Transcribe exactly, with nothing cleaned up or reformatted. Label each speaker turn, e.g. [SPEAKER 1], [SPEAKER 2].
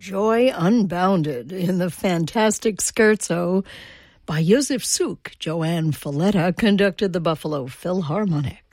[SPEAKER 1] Joy Unbounded in the fantastic scherzo by Joseph Suk. Joanne Falletta conducted the Buffalo Philharmonic.